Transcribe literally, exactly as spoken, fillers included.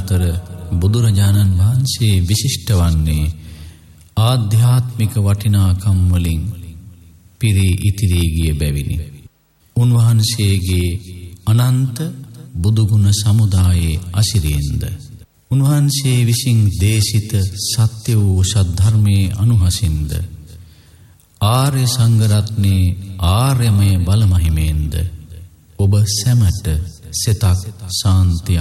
අතර බුදුරජාණන් වහන්සේ විශිෂ්ට වන්නේ ආධ්‍යාත්මික වටිනාකම් වලින් පිරී ඉතිරී ගිය බැවිනි. උන්වහන්සේගේ අනන්ත බුදුගුණ සමුදායේ අසිරියෙන්ද උන්වහන්සේ විසින් දේශිත සත්‍ය වූ සද්ධර්මයේ අනුහසින්ද ආර්ය සංඝ රත්නයේ ආර්යමය බල මහිමෙන්ද ඔබ සැමට සිතක් ශාන්තිය